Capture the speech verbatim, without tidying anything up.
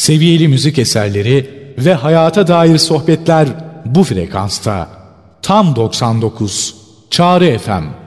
Seviyeli müzik eserleri ve hayata dair sohbetler bu frekansta. Tam doksan dokuz Çağrı F M.